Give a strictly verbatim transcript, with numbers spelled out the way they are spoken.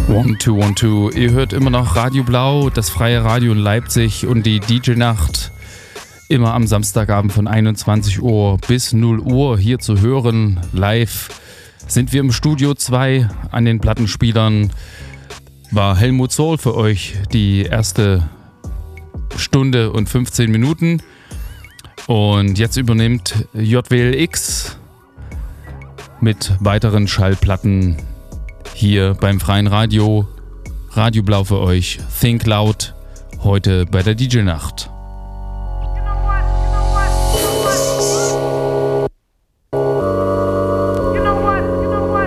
One, two, one, two. Ihr hört immer noch Radio Blau, das freie Radio in Leipzig und die D J-Nacht. Immer am Samstagabend von einundzwanzig Uhr bis null Uhr hier zu hören. Live sind wir im Studio zwei an den Plattenspielern. War Helmut Soul für euch die erste Stunde und fünfzehn Minuten. Und jetzt übernimmt J W L X mit weiteren Schallplatten hier beim freien Radio. Radio Blau für euch. Think Loud. Heute bei der D J-Nacht.